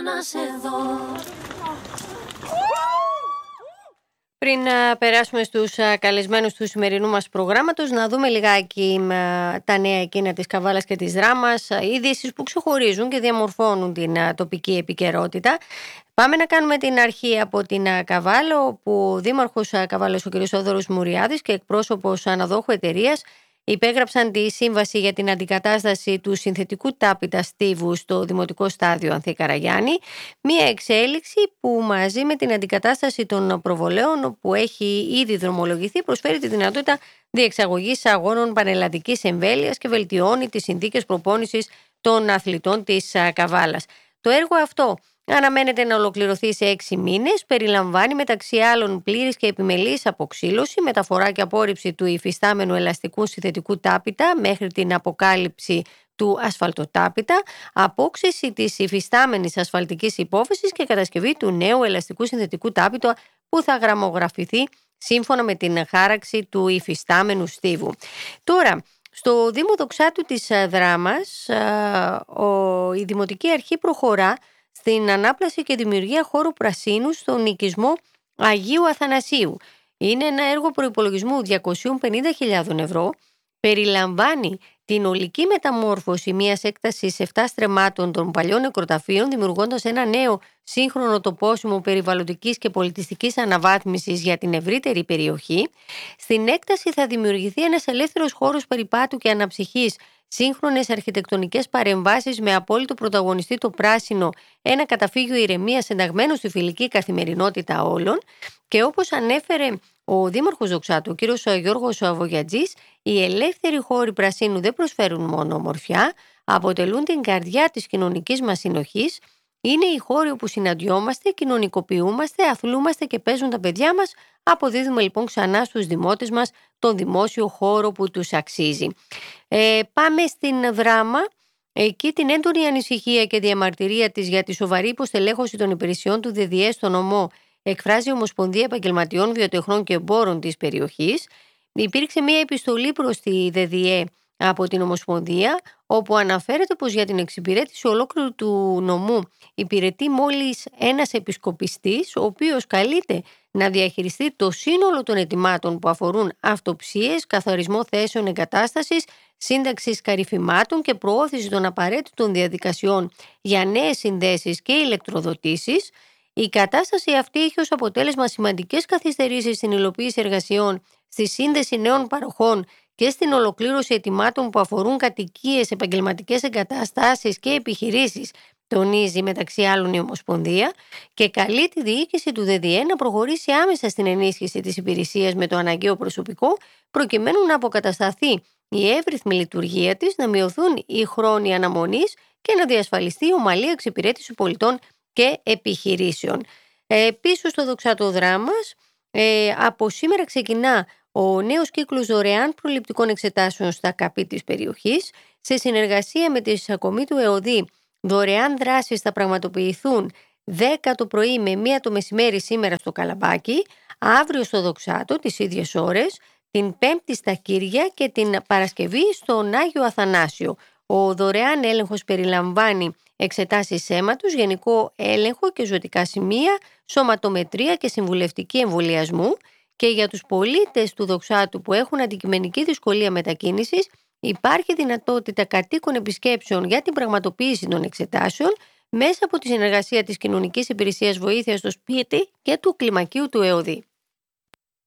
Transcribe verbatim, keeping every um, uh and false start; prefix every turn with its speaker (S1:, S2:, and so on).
S1: να σε δω.
S2: Πριν α, περάσουμε στους α, καλεσμένους του σημερινού μας προγράμματος, να δούμε λιγάκι α, τα νέα εκείνα της Καβάλας και της Δράμας, α, ειδήσεις που ξεχωρίζουν και διαμορφώνουν την α, τοπική επικαιρότητα. Πάμε να κάνουμε την αρχή από την α, Καβάλα, όπου ο Δήμαρχος α, Καβάλας, ο κ. Θόδωρος Μουριάδης, και εκπρόσωπος αναδόχου εταιρείας υπέγραψαν τη σύμβαση για την αντικατάσταση του συνθετικού τάπητα στίβου στο Δημοτικό Στάδιο Ανθή Καραγιάννη. Μία εξέλιξη που μαζί με την αντικατάσταση των προβολέων που έχει ήδη δρομολογηθεί προσφέρει τη δυνατότητα διεξαγωγής αγώνων πανελλαδικής εμβέλειας και βελτιώνει τις συνθήκες προπόνησης των αθλητών της Καβάλας. Το έργο αυτό αναμένεται να ολοκληρωθεί σε έξι μήνες. Περιλαμβάνει μεταξύ άλλων πλήρης και επιμελής αποξύλωση, μεταφορά και απόρριψη του υφιστάμενου ελαστικού συνθετικού τάπητα μέχρι την αποκάλυψη του ασφαλτοτάπητα, απόξυση της υφιστάμενης ασφαλτικής υπόφεσης και κατασκευή του νέου ελαστικού συνθετικού τάπητα που θα γραμμογραφηθεί σύμφωνα με την χάραξη του υφιστάμενου στίβου. Τώρα, στο Δήμο Δοξάτου της Δράμας, η Δημοτική Αρχή προχωρά στην ανάπλαση και δημιουργία χώρου πρασίνου στον οικισμό Αγίου Αθανασίου. Είναι ένα έργο προϋπολογισμού διακόσιες πενήντα χιλιάδες ευρώ. Περιλαμβάνει την ολική μεταμόρφωση μιας έκτασης επτά στρεμμάτων των παλιών νεκροταφείων, δημιουργώντας ένα νέο σύγχρονο τοπόσιμο περιβαλλοντικής και πολιτιστικής αναβάθμισης για την ευρύτερη περιοχή. Στην έκταση θα δημιουργηθεί ένας ελεύθερος χώρος περιπάτου και αναψυχής, σύγχρονες αρχιτεκτονικές παρεμβάσεις με απόλυτο πρωταγωνιστή το πράσινο, ένα καταφύγιο ηρεμίας ενταγμένο στη φιλική καθημερινότητα όλων. Και όπως ανέφερε ο Δήμαρχος Δοξάτου, ο κύριος Γιώργος Βογιατζής, οι ελεύθεροι χώροι πρασίνου δεν προσφέρουν μόνο ομορφιά, αποτελούν την καρδιά της κοινωνικής μας συνοχής. Είναι οι χώροι όπου συναντιόμαστε, κοινωνικοποιούμαστε, αθλούμαστε και παίζουν τα παιδιά μας. Αποδίδουμε λοιπόν ξανά στους δημότες μας τον δημόσιο χώρο που τους αξίζει. Ε, πάμε στην Δράμα. Εκεί την έντονη ανησυχία και διαμαρτυρία της για τη σοβαρή υποστελέχωση των υπηρεσιών του ΔΔΕ στο νομό εκφράζει η Ομοσπονδία Επαγγελματιών Βιοτεχνών και Εμπόρων της περιοχής. Υπήρξε μια επιστολή προς τη ΔΔΕ από την Ομοσπονδία, όπου αναφέρεται πως για την εξυπηρέτηση ολόκληρου του νομού υπηρετεί μόλις ένας επισκοπιστής, ο οποίος καλείται να διαχειριστεί το σύνολο των αιτημάτων που αφορούν αυτοψίες, καθαρισμό θέσεων εγκατάστασης, σύνταξη σκαρυφημάτων και προώθηση των απαραίτητων διαδικασιών για νέες συνδέσεις και ηλεκτροδοτήσεις. Η κατάσταση αυτή έχει ως αποτέλεσμα σημαντικές καθυστερήσεις στην υλοποίηση εργασιών, στη σύνδεση νέων παροχών και στην ολοκλήρωση αιτημάτων που αφορούν κατοικίες, επαγγελματικές εγκαταστάσεις και επιχειρήσεις, τονίζει μεταξύ άλλων η Ομοσπονδία, και καλεί τη διοίκηση του ΔΔΕ να προχωρήσει άμεσα στην ενίσχυση της υπηρεσίας με το αναγκαίο προσωπικό, προκειμένου να αποκατασταθεί η εύρυθμη λειτουργία της, να μειωθούν οι χρόνοι αναμονής και να διασφαλιστεί η ομαλή εξυπηρέτηση πολιτών και επιχειρήσεων. Ε, πίσω στο Δοξάτο Δράμας, ε, από σήμερα ξεκινά ο νέος κύκλος δωρεάν προληπτικών εξετάσεων στα ΚΑΠΗ της περιοχής. Σε συνεργασία με τη Σακομή του ΕΟΔΗ, δωρεάν δράσεις θα πραγματοποιηθούν δέκα το πρωί με μία το μεσημέρι σήμερα στο Καλαμπάκι, αύριο στο Δοξάτο τις ίδιες ώρες, την Πέμπτη στα Κύρια και την Παρασκευή στον Άγιο Αθανάσιο. Ο δωρεάν έλεγχος περιλαμβάνει εξετάσεις αίματος, γενικό έλεγχο και ζωτικά σημεία, σωματομετρία και συμβουλευτική εμβολιασμού. Και για τους πολίτες του Δοξάτου που έχουν αντικειμενική δυσκολία μετακίνησης, υπάρχει δυνατότητα κατοίκων επισκέψεων για την πραγματοποίηση των εξετάσεων μέσα από τη συνεργασία της Κοινωνικής Υπηρεσίας Βοήθειας στο Σπίτι και του Κλιμακίου του ΕΟΔΗ.